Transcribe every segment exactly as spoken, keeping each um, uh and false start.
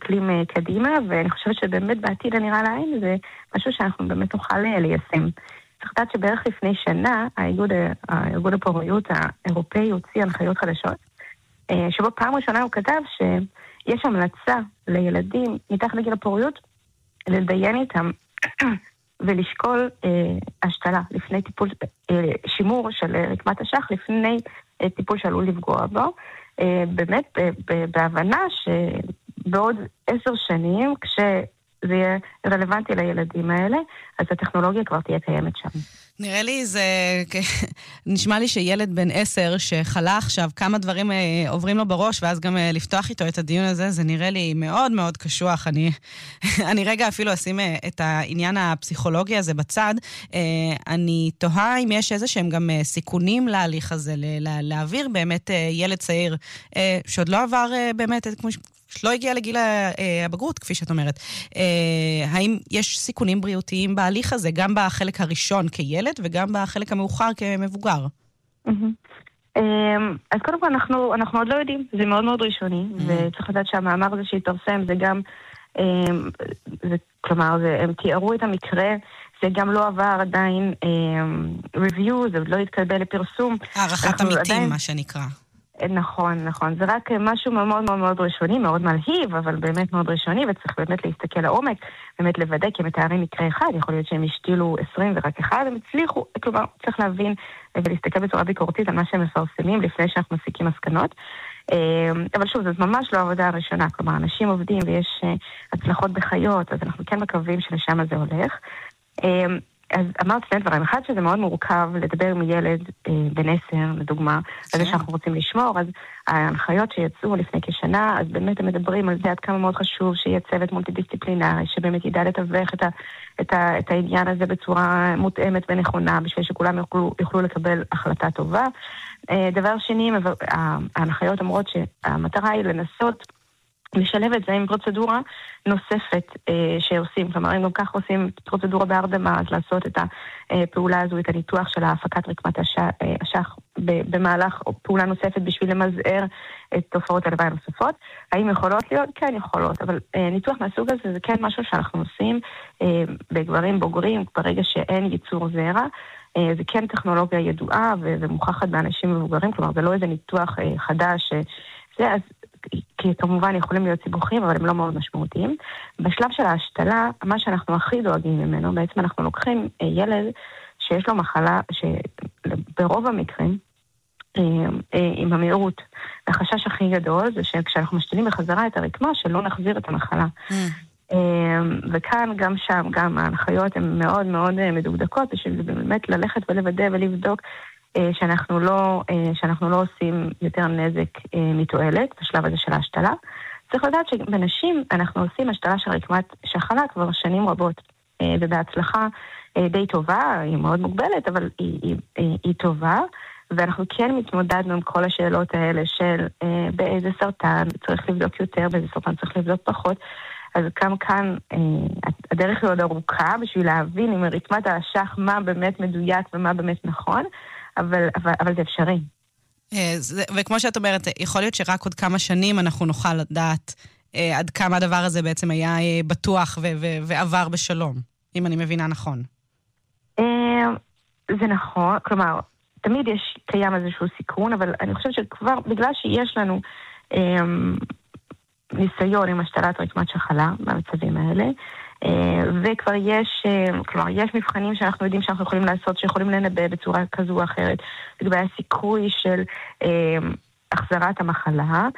מסתכלים קדימה, ואני חושבת שבאמת בעתיד הנראה לעין זה משהו שאנחנו באמת נוכל ליישם. צריך לדעת שבערך לפני שנה, האיגוד, הארגון הפוריות האירופאי הוציא הנחיות חדשות, שבו פעם ראשונה הוא כתב שיש המלצה לילדים מתחת לגיל הפוריות, לדיין איתם ולשקול השתלה לפני טיפול, שימור של רקמת אשך לפני טיפול שעלול לפגוע בו, באמת בהבנה שבעוד עשר שנים, כשזה יהיה רלוונטי לילדים האלה, אז הטכנולוגיה כבר תהיה קיימת שם. נראה לי זה, נשמע לי שילד בן עשר שחלה עכשיו, כמה דברים עוברים לו בראש, ואז גם לפתוח איתו את הדיון הזה, זה נראה לי מאוד מאוד קשוח. אני, אני רגע אפילו אשים את העניין הפסיכולוגי הזה בצד. אני תוהה אם יש איזה שהם גם סיכונים להליך הזה, להעביר באמת ילד צעיר, שעוד לא עבר באמת, כמו שלא הגיע לגיל הבגרות, כפי שאת אומרת. האם יש סיכונים בריאותיים בהליך הזה, גם בחלק הראשון כילד, וגם בחלק המאוחר כמבוגר? אז קודם כל אנחנו, אנחנו עוד לא יודעים, זה מאוד מאוד ראשוני, וצריך לדעת שהמאמר הזה שהתפרסם, זה גם, זה, כלומר, זה, הם תיארו את המקרה, זה גם לא עבר עדיין review, זה לא התקבל לפרסום. הערכת עמיתים, עדיין... מה שנקרא. נכון, נכון. זה רק משהו מאוד מאוד מאוד ראשוני, מאוד מלהיב, אבל באמת מאוד ראשוני, וצריך באמת להסתכל לעומק, באמת לוודא, כי מתארים מקרה אחד, יכול להיות שהם השתילו עשרים ורק אחד, הם הצליחו, כלומר, צריך להבין ולהסתכל בצורה ביקורתית על מה שהם מפרסמים לפני שאנחנו מסיקים מסקנות. אבל שוב, זאת ממש לא העבודה הראשונה, כלומר, אנשים עובדים ויש הצלחות בחיות, אז אנחנו כן מקווים שלשם הזה הולך. אז אמרת שני דברים, אחד שזה מאוד מורכב לדבר עם ילד אה, בן עשר, לדוגמה, על זה שאנחנו רוצים לשמור, אז ההנחיות שיצאו לפני כשנה, אז באמת הם מדברים על זה עד כמה מאוד חשוב שיהיה צוות מולטי-דיסציפלינרי, שבאמת ידע לתווך את, ה, את, ה, את העניין הזה בצורה מותאמת ונכונה, בשביל שכולם יוכלו, יוכלו לקבל החלטה טובה. אה, דבר שני, ההנחיות אומרות שהמטרה היא לנסות לשלב את זה עם פרוצדורה נוספת אה, שעושים, כלומר, אם גם כך עושים פרוצדורה בהרדמה, אז לעשות את הפעולה הזו, את הניתוח של ההפקת רקמת אשך במהלך או פעולה נוספת בשביל למזער את תופעות הלוואי הנוספות. האם יכולות להיות? כן, יכולות, אבל אה, ניתוח מהסוג הזה זה כן משהו שאנחנו עושים אה, בגברים בוגרים, ברגע שאין ייצור זרע, אה, זה כן טכנולוגיה ידועה ומוכחת באנשים מבוגרים, כלומר, זה לא איזה ניתוח אה, חדש, אה, זה אז כי כמובן יכולים להיות סיבוכים, אבל הם לא מאוד משמעותיים. בשלב של ההשתלה, מה שאנחנו הכי דואגים ממנו, בעצם אנחנו לוקחים ילד שיש לו מחלה, שברוב המקרים, עם המהירות, החשש הכי גדול, זה שכשאנחנו משתלים בחזרה את הרקמה, שלא נחזיר את המחלה. וכאן, גם שם, גם ההנחיות הן מאוד מאוד מדוקדקות, בשביל באמת ללכת ולוודא ולבדוק, שאנחנו לא, שאנחנו לא עושים יותר נזק מתועלת בשלב הזה של ההשתלה. צריך לדעת שבנשים אנחנו עושים השתלה של רקמת שחלה כבר שנים רבות, ובהצלחה די טובה, היא מאוד מוגבלת, אבל היא, היא, היא, היא טובה, ואנחנו כן מתמודדנו עם כל השאלות האלה של באיזה סרטן צריך לבדוק יותר, באיזה סרטן צריך לבדוק פחות, אז גם כאן הדרך היא עוד ארוכה בשביל להבין עם רקמת האשך מה באמת מדויק ומה באמת נכון, אבל, אבל, אבל זה אפשרי. וכמו שאת אומרת, יכול להיות שרק עוד כמה שנים אנחנו נוכל לדעת עד כמה הדבר הזה בעצם היה בטוח ו- ו- ועבר בשלום, אם אני מבינה נכון. זה נכון, כלומר, תמיד יש קיים איזשהו סיכון, אבל אני חושבת שכבר, בגלל שיש לנו ניסיון עם השתלת רקמת שחלה במצבים האלה, וכבר יש, כלומר, יש מבחנים שאנחנו יודעים שאנחנו יכולים לעשות, שיכולים לנבא בצורה כזו או אחרת, לגבי הסיכוי של החזרת המחלה.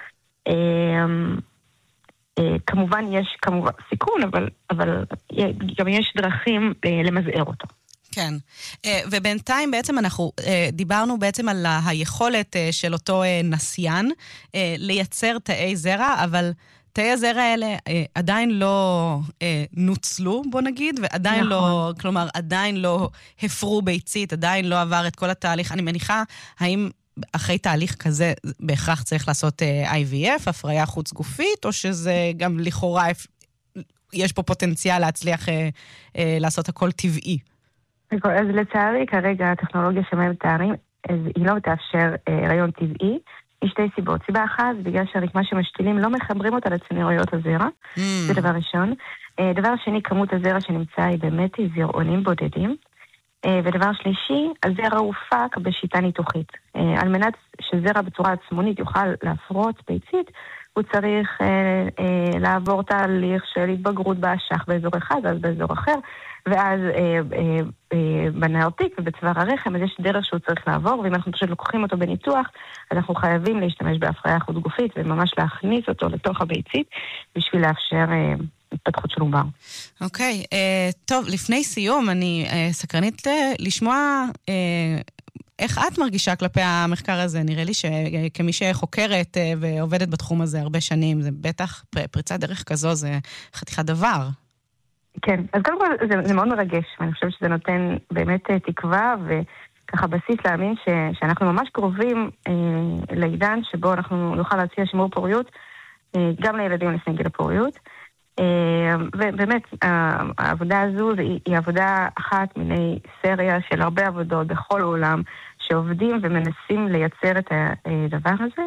כמובן יש כמובן סיכון, אבל, אבל גם יש דרכים למזער אותו. כן, ובינתיים בעצם אנחנו דיברנו בעצם על היכולת של אותו נסיין לייצר תאי זרע, אבל תאי הזרע האלה עדיין לא נוצלו, בוא נגיד, ועדיין נכון. לא, כלומר, עדיין לא הפרו ביצית, עדיין לא עבר את כל התהליך. אני מניחה, האם אחרי תהליך כזה בהכרח צריך לעשות איי וי אף, הפריה חוץ גופית, או שזה גם לכאורה, יש פה פוטנציאל להצליח לעשות הכל טבעי? אז לצערי, כרגע הטכנולוגיה שמהם תארים, היא לא תאפשר הריון טבעי, משתי סיבות. סיבה אחת, בגלל שהרקמה שמשתילים לא מחברים אותה לצינוריות הזרע, mm. זה דבר ראשון. דבר שני, כמות הזרע שנמצא היא באמת זרעונים בודדים. ודבר שלישי, הזרע הופק בשיטה ניתוחית. על מנת שזרע בצורה עצמונית יוכל להפרוץ ביצית, הוא צריך אה, אה, לעבור תהליך של התבגרות באשך באזור אחד, אז באזור אחר, ואז אה, אה, אה, בנארתיק ובצוואר הרחם, אז יש דרך שהוא צריך לעבור, ואם אנחנו פשוט לוקחים אותו בניתוח, אז אנחנו חייבים להשתמש בהפריה חוץ גופית, וממש להכניס אותו לתוך הביצית, בשביל לאפשר אה, התפתחות של עובר. אוקיי, אה, טוב, לפני סיום, אני אה, סקרנית לשמוע... אה, איך את מרגישה כלפי המחקר הזה? נראה לי שכמי שחוקרת ועובדת בתחום הזה הרבה שנים, זה בטח פריצת דרך כזו, זה חתיכת דבר. כן, אז קודם כל זה, זה מאוד מרגש, ואני חושבת שזה נותן באמת תקווה, וככה בסיס להאמין ש, שאנחנו ממש קרובים אה, לעידן שבו אנחנו נוכל להציע שימור פוריות, אה, גם לילדים לפני גיל הפוריות. אה, ובאמת, העבודה הזו היא, היא עבודה אחת מיני סריה של הרבה עבודות בכל העולם, שעובדים ומנסים לייצר את הדבר הזה.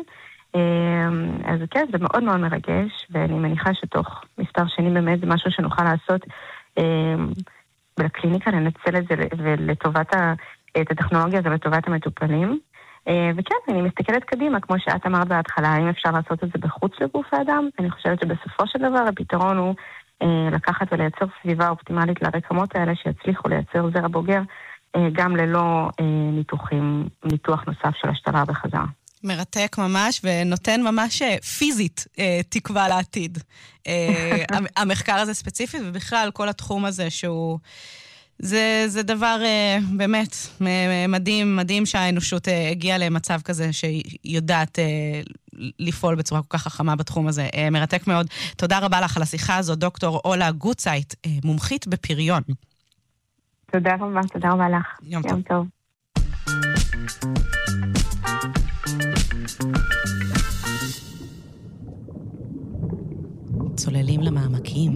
אז כן, זה מאוד מאוד מרגש, ואני מניחה שתוך מספר שנים באמת זה משהו שנוכל לעשות בקליניקה, לנצל את זה ולטובת את הטכנולוגיה הזו לטובת המטופלים. וכן, אני מסתכלת קדימה, כמו שאת אמרת בהתחלה, האם אפשר לעשות את זה בחוץ לגוף האדם? אני חושבת שבסופו של דבר הפתרון הוא לקחת ולייצר סביבה אופטימלית לרקמות האלה שיצליחו לייצר זרע בוגר, גם ללא ניתוחים, ניתוח נוסף של השתלה בחזרה. מרתק ממש, ונותן ממש פיזית תקווה לעתיד. המחקר הזה ספציפית, ובכלל כל התחום הזה שהוא... זה, זה דבר באמת מדהים, מדהים שהאנושות הגיעה למצב כזה שהיא יודעת לפעול בצורה כל כך חכמה בתחום הזה. מרתק מאוד. תודה רבה לך על השיחה הזו, דוקטור אולה גוטצייט, מומחית בפריון. תודה רבה, תודה רבה לך. יום, יום טוב. צוללים למעמקים.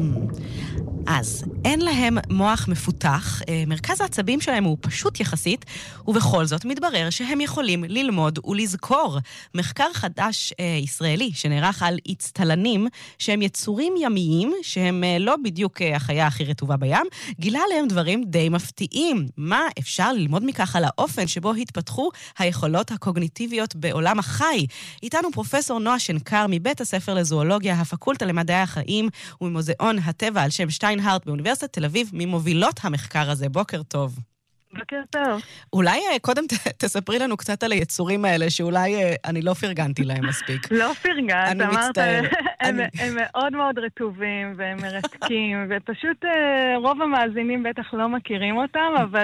אז אין להם מוח מפותח, מרכז העצבים שלהם הוא פשוט יחסית, ובכל זאת מתברר שהם יכולים ללמוד ולזכור. מחקר חדש ישראלי שנערך על הצטלנים, שהם יצורים ימיים, שהם לא בדיוק החיה הכי רטובה בים, גילה עליהם דברים די מפתיעים. מה אפשר ללמוד מכך על האופן שבו התפתחו היכולות הקוגניטיביות בעולם החי? איתנו פרופסור נועה שנקר מבית הספר לזואולוגיה, הפקולטה למדעי החיים וממוזיאון הטבע על שם שטיינהרט באוניברסיטת תל אביב, ממובילות המחקר הזה. בוקר טוב. בוקר טוב. אולי קודם ת, תספרי לנו קצת על היצורים האלה, שאולי אני לא פרגנתי להם מספיק. לא פרגנת, אני אמרת, מצטער. הם, אני... הם מאוד מאוד רטובים והם מרתקים, ופשוט רוב המאזינים בטח לא מכירים אותם, אבל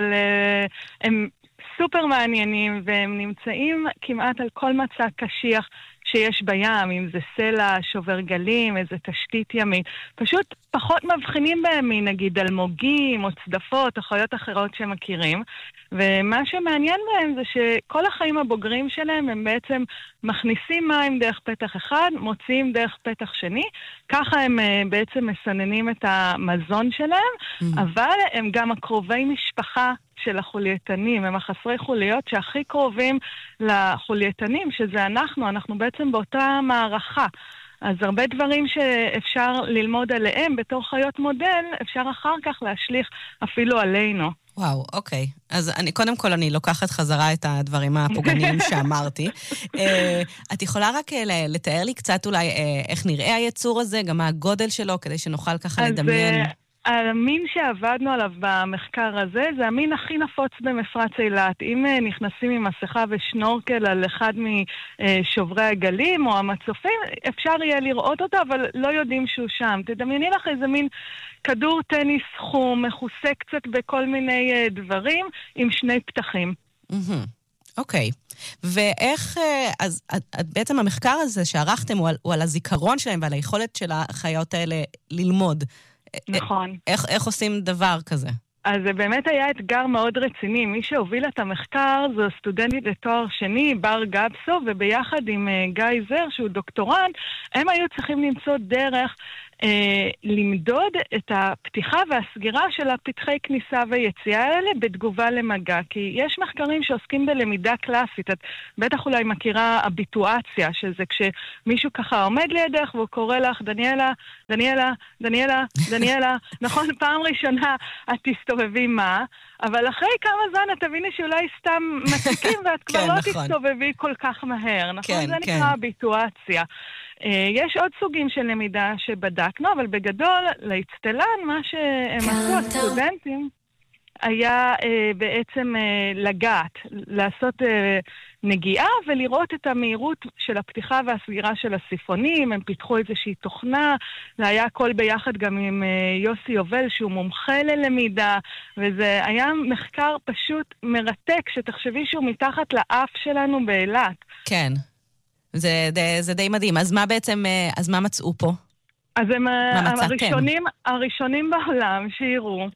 הם סופר מעניינים, והם נמצאים כמעט על כל מצע קשיח שיש בים, אם זה סלע, שובר גלים, איזה תשתית ימית. פשוט פחות מבחינים בהם מנגיד אלמוגים או צדפות או חיות אחרות שמכירים. ומה שמעניין בהם זה שכל החיים הבוגרים שלהם הם בעצם מכניסים מים דרך פתח אחד, מוציאים דרך פתח שני. ככה הם בעצם מסננים את המזון שלהם, mm. אבל הם גם הקרובי משפחה של החולייתנים, הם החסרי חוליות שהכי קרובים לחולייתנים, שזה אנחנו, אנחנו בעצם באותה מערכה. אז הרבה דברים שאפשר ללמוד עליהם בתור חיות מודל, אפשר אחר כך להשליך אפילו עלינו. וואו, אוקיי. אז אני, קודם כל אני לוקחת חזרה את הדברים הפוגעניים שאמרתי. את יכולה רק לתאר לי קצת אולי איך נראה היצור הזה, גם מה הגודל שלו, כדי שנוכל ככה לדמיין? המין שעבדנו עליו במחקר הזה, זה המין הכי נפוץ במפרץ אילת. אם נכנסים עם מסכה ושנורקל על אחד משוברי הגלים או המצופים, אפשר יהיה לראות אותו, אבל לא יודעים שהוא שם. תדמייני לך איזה מין כדור טניס חום, מכוסה קצת בכל מיני דברים, עם שני פתחים. אוקיי. ואיך, אז בעצם המחקר הזה שערכתם הוא על, הוא על הזיכרון שלהם ועל היכולת של החיות האלה ללמוד. נכון. איך, איך עושים דבר כזה? אז זה באמת היה אתגר מאוד רציני. מי שהוביל את המחקר זו סטודנטית לתואר שני, בר גבסו, וביחד עם גיא זר, שהוא דוקטורנט, הם היו צריכים למצוא דרך אה, למדוד את הפתיחה והסגירה של הפתחי כניסה ויציאה האלה בתגובה למגע. כי יש מחקרים שעוסקים בלמידה קלאסית. את בטח אולי מכירה הביטואציה, שזה כשמישהו ככה עומד לידך והוא קורא לך, דניאלה, דניאלה, דניאלה, דניאלה. נכון, פעם ראשונה את תסתובבי מה, אבל אחרי כמה זמן את תביני שאולי סתם מציקים ואת כבר כן, לא נכון. תסתובבי כל כך מהר. נכון? כן, זה כן. נקרא הביטואציה. יש עוד סוגים של למידה שבדקנו, אבל בגדול, לאצטלן, מה שהם עשו הסטודנטים, היה אה, בעצם אה, לגעת, לעשות אה, נגיעה ולראות את המהירות של הפתיחה והסגירה של הסיפונים. הם פיתחו איזושהי תוכנה, זה היה הכל ביחד גם עם אה, יוסי יובל שהוא מומחה ללמידה, וזה היה מחקר פשוט מרתק, שתחשבי שהוא מתחת לאף שלנו באילת. כן, זה, זה, זה די מדהים. אז מה בעצם, אז מה מצאו פה? אז הם מה הראשונים, הראשונים בעולם שיראו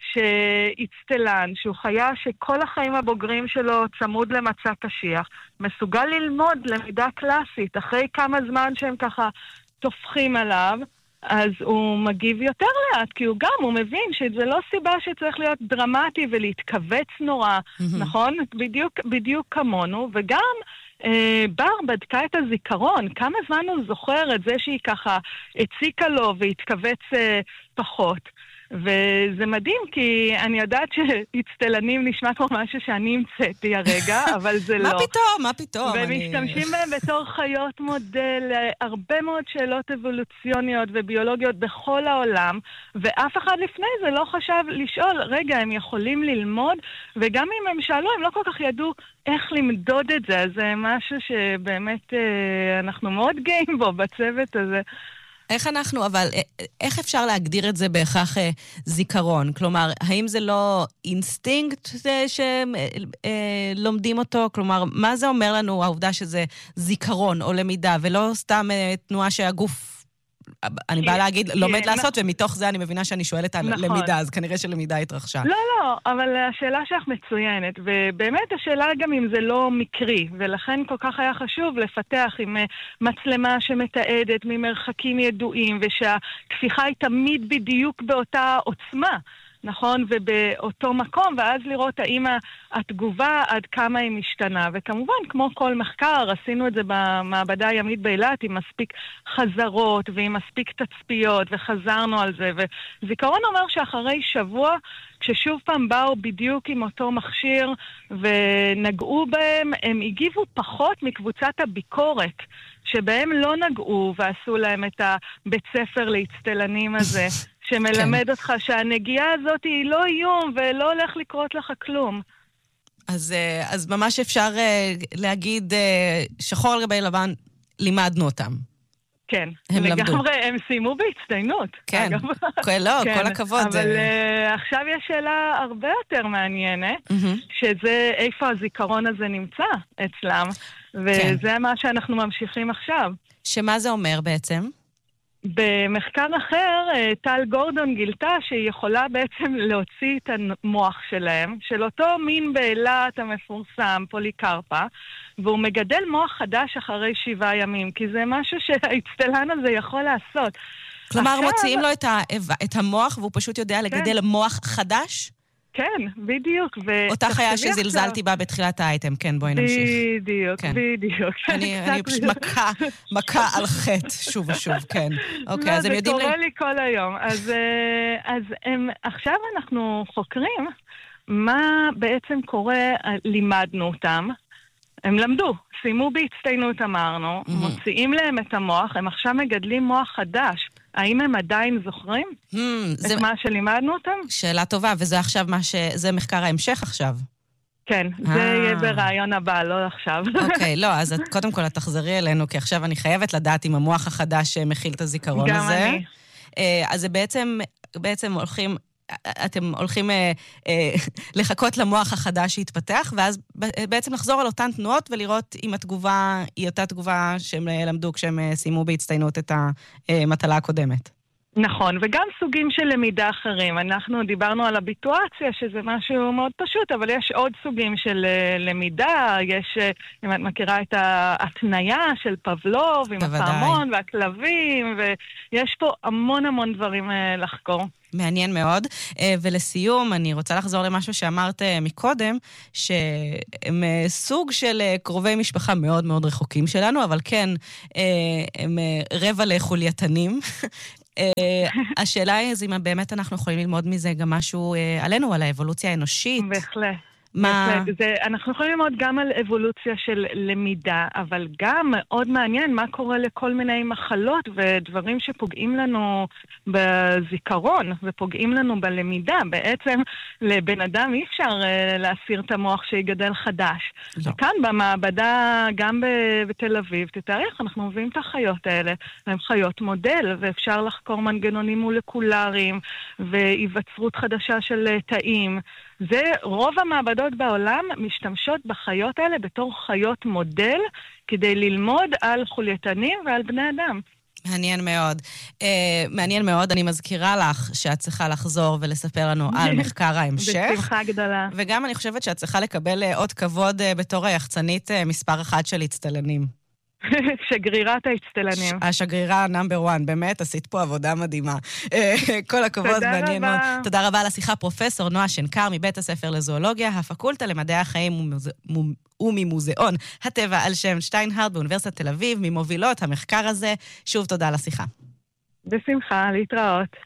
שאצטלן, שהוא חיה שכל החיים הבוגרים שלו צמוד למצע קשיח, מסוגל ללמוד למידה קלאסית, אחרי כמה זמן שהם ככה תופחים עליו, אז הוא מגיב יותר לאט, כי הוא גם, הוא מבין שזה לא סיבה שצריך להיות דרמטי ולהתכווץ נורא, נכון? בדיוק, בדיוק כמונו, וגם אה, בר בדקה את הזיכרון, כמה זמן הוא זוכר את זה שהיא ככה הציקה לו והתכווץ אה, פחות. וזה מדהים, כי אני יודעת שהצטלנים נשמע כמו משהו שאני המצאתי הרגע, אבל זה לא. מה פתאום, מה פתאום? ומשתמשים בהם בתור חיות מודל, הרבה מאוד שאלות אבולוציוניות וביולוגיות בכל העולם, ואף אחד לפני זה לא חשב לשאול, רגע, הם יכולים ללמוד, וגם אם הם שאלו, הם לא כל כך ידעו איך למדוד את זה, אז זה משהו שבאמת אנחנו מאוד גאים בו בצוות הזה. איך אנחנו, אבל איך אפשר להגדיר את זה בהכרח אה, זיכרון? כלומר, האם זה לא אינסטינקט שלומדים אותו? כלומר, מה זה אומר לנו העובדה שזה זיכרון או למידה, ולא סתם אה, תנועה שהגוף, אני באה להגיד, לומד לעשות, ומתוך זה אני מבינה שאני שואלת על למידה, אז כנראה שלמידה התרחשה. לא, לא, אבל השאלה שלך מצוינת, ובאמת השאלה גם אם זה לא מקרי, ולכן כל כך היה חשוב לפתח עם מצלמה שמתעדת ממרחקים ידועים, ושהכפיחה היא תמיד בדיוק באותה עוצמה. נכון, ובאותו מקום, ואז לראות האם התגובה עד כמה היא משתנה. וכמובן, כמו כל מחקר, עשינו את זה במעבדה הימית באילת, עם מספיק חזרות, ועם מספיק תצפיות, וחזרנו על זה. וזיכרון אומר שאחרי שבוע, כששוב פעם באו בדיוק עם אותו מכשיר, ונגעו בהם, הם הגיבו פחות מקבוצת הביקורת, שבהם לא נגעו, ועשו להם את הבית ספר להצטלנים הזה. שמלמד אותך שהנגיעה הזאת היא לא איום ולא הולך לקרות לך כלום. אז, אז ממש אפשר להגיד שחור על גבי לבן, לימדנו אותם. כן, הם לגמרי, למדו. הם סיימו בהצטיינות. כן, כל, לא, כן, כל הכבוד. אבל uh, עכשיו יש שאלה הרבה יותר מעניינת, mm-hmm. שזה איפה הזיכרון הזה נמצא אצלם, וזה כן. מה שאנחנו ממשיכים עכשיו. שמה זה אומר בעצם? במחקר אחר, טל גורדון גילתה שהיא יכולה בעצם להוציא את המוח שלהם, של אותו מין באילת המפורסם, פוליקרפה, והוא מגדל מוח חדש אחרי שבעה ימים, כי זה משהו שהאצטלן הזה יכול לעשות. כלומר, עכשיו... מוציאים לו את, ה... את המוח, והוא פשוט יודע לגדל כן. מוח חדש? כן, בדיוק. אותה חיה שזלזלתי בה בתחילת האייטם, כן, בואי נמשיך. בדיוק, כן. בדיוק. אני, אני פשוט מכה, מכה על חטא, שוב ושוב, כן. אוקיי, לא, אז הם יודעים... זה קורה לי כל היום. אז, אז הם, עכשיו אנחנו חוקרים מה בעצם קורה, לימדנו אותם. הם למדו, סיימו בהצטיינות אמרנו, mm-hmm. מוציאים להם את המוח, הם עכשיו מגדלים מוח חדש. האם הם עדיין זוכרים mm, את זה... מה שלימדנו אותם? שאלה טובה, וזה עכשיו מה ש... זה מחקר ההמשך עכשיו. כן, זה יהיה ברעיון הבא, לא עכשיו. אוקיי, לא, אז את, קודם כל את תחזרי אלינו, כי עכשיו אני חייבת לדעת אם המוח החדש מכיל את הזיכרון גם הזה. גם אני. אז זה בעצם, בעצם הולכים... אתם הולכים אה, אה, לחכות למוח החדש שהתפתח, ואז בעצם לחזור על אותן תנועות ולראות אם התגובה היא אותה תגובה שהם למדו כשהם סיימו בהצטיינות את המטלה הקודמת. נכון, וגם סוגים של למידה אחרים. אנחנו דיברנו על הביטואציה, שזה משהו מאוד פשוט, אבל יש עוד סוגים של uh, למידה. יש, uh, אם את מכירה את ההתניה של פבלוב, עם הפעמון והכלבים, ויש פה המון המון דברים uh, לחקור. מעניין מאוד. ולסיום, אני רוצה לחזור למשהו שאמרת מקודם, שהם סוג של קרובי משפחה מאוד מאוד רחוקים שלנו, אבל כן, הם רבע לחולייתנים. השאלה היא, אם באמת אנחנו יכולים ללמוד מזה גם משהו עלינו, על האבולוציה האנושית. בהחלט. מה? זה, אנחנו יכולים ללמוד גם על אבולוציה של למידה, אבל גם מאוד מעניין מה קורה לכל מיני מחלות ודברים שפוגעים לנו בזיכרון ופוגעים לנו בלמידה. בעצם לבן אדם אי אפשר להסיר את המוח שיגדל חדש. לא. וכאן במעבדה, גם בתל אביב, תתאריך, אנחנו מביאים את החיות האלה, הן חיות מודל, ואפשר לחקור מנגנונים מולקולריים והיווצרות חדשה של תאים. זה רוב המעבדות בעולם משתמשות בחיות האלה בתור חיות מודל כדי ללמוד על חולייתנים ועל בני אדם. מעניין מאוד. Uh, מעניין מאוד. אני מזכירה לך שאת צריכה לחזור ולספר לנו על מחקר ההמשך. בשמחה גדולה. וגם אני חושבת שאת צריכה לקבל uh, עוד כבוד uh, בתור היחצנית uh, מספר אחת של הצטלנים. שגרירת ההצטלנים. השגרירה נאמבר וואן, באמת, עשית פה עבודה מדהימה. כל הכבוד, מעניין מאוד. תודה רבה על השיחה, פרופסור נועה שנקר מבית הספר לזואולוגיה, הפקולטה למדעי החיים וממוזיאון הטבע על שם שטיינהרט באוניברסיטת תל אביב, ממובילות המחקר הזה. שוב תודה על השיחה. בשמחה, להתראות.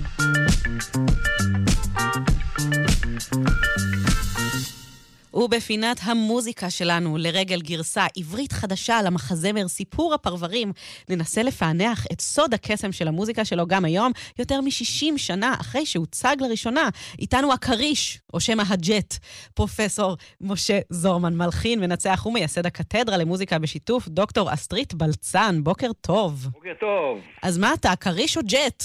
ובפינת המוזיקה שלנו לרגל גרסה עברית חדשה למחזמר סיפור הפרברים, ננסה לפענח את סוד הקסם של המוזיקה שלו גם היום, יותר מ-שישים שנה אחרי שהוצג לראשונה. איתנו הקריש, או שמה הג'ט, פרופסור משה זורמן מלחין, מנצח ומייסד הקתדרה למוזיקה בשיתוף דוקטור אסטרית בלצן. בוקר טוב. בוקר טוב. אז מה אתה, קריש או ג'ט?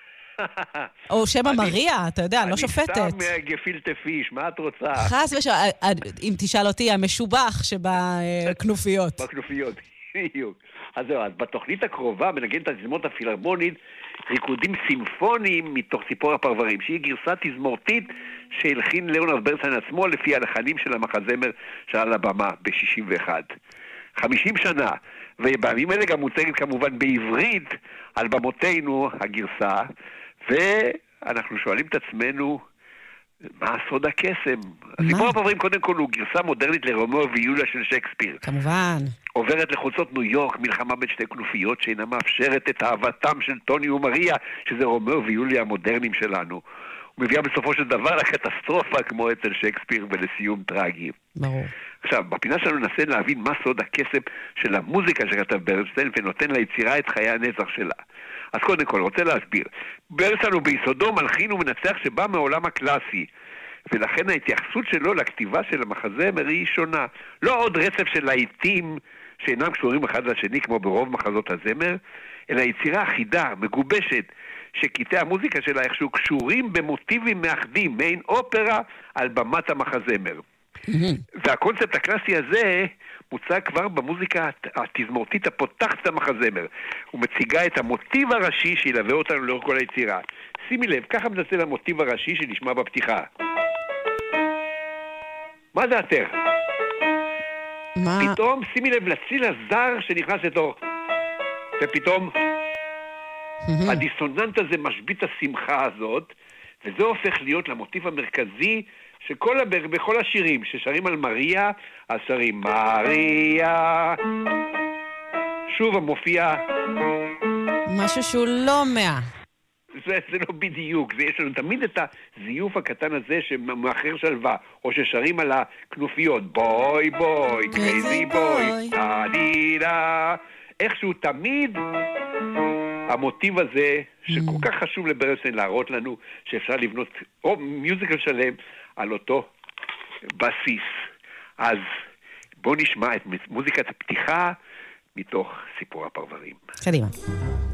או שמה מריה, אתה יודע, לא שופטת. אני סתם גפילטה פיש, מה את רוצה? חס ושם, אם תשאל אותי, המשובח שבכנופיות. בכנופיות, בדיוק. אז זהו, אז בתוכנית הקרובה מנגן את התזמורת הפילהרמונית ריקודים סימפוניים מתוך סיפור הפרברים, שהיא גרסה תזמורתית שהלחין ליאונרד ברנשטיין עצמו לפי הלחנים של המחזמר שעל הבמה ב-שישים ואחת. חמישים שנה, ובימים האלה גם מוצגת כמובן בעברית על במותינו הגרסה, ואנחנו שואלים את עצמנו, מה סוד הקסם? הסיפור הפרברים קודם כל הוא גרסה מודרנית לרומאו ויוליה של שייקספיר. כמובן. עוברת לחוצות ניו יורק, מלחמה בין שתי כנופיות שאינה מאפשרת את אהבתם של טוני ומריה, שזה רומאו ויוליה המודרניים שלנו. ומביאה בסופו של דבר לקטסטרופה כמו אצל שייקספיר ולסיום טרגי. ברור. עכשיו, בפינה שלנו ננסה להבין מה סוד הקסם של המוזיקה שכתב ברנשטיין ונותן ליצירה את חיי הנצח שלה. אז קודם כל, רוצה להסביר. ברנשטיין הוא ביסודו מלחין ומנצח שבא מעולם הקלאסי, ולכן ההתייחסות שלו לכתיבה של המחזמר היא שונה. לא עוד רצף של להיטים שאינם קשורים אחד לשני כמו ברוב מחזות הזמר, אלא יצירה אחידה, מגובשת, שקטעי המוזיקה שלה איכשהו קשורים במוטיבים מאחדים, מעין אופרה על במת המחזמר. והקונספט הקלאסי הזה מוצג כבר במוזיקה התזמורתית הפותחת את המחזמר. הוא מציגה את המוטיב הראשי שילווה אותנו לאורך כל היצירה. שימי לב, ככה מנסה למוטיב הראשי שנשמע בפתיחה. מה זה יותר? מה? פתאום שימי לב לציל הזר שנכנס לתור. ופתאום הדיסוננט הזה משבית השמחה הזאת, וזה הופך להיות למוטיב המרכזי שכל הבר, בכל השירים ששרים על מריה, אז שרים מריה. שוב המופיע. משהו שהוא לא מאה. זה, זה לא בדיוק, זה, יש לנו תמיד את הזיוף הקטן הזה שמאחר שלווה, או ששרים על הכנופיות, בוי בוי, קרייזי בוי, תדידה. איכשהו תמיד המוטיב הזה, שכל כך חשוב לברנשטיין להראות לנו שאפשר לבנות או מיוזיקל שלם על אותו בסיס. אז בואו נשמע את מוזיקת הפתיחה מתוך סיפור הפרברים. קדימה.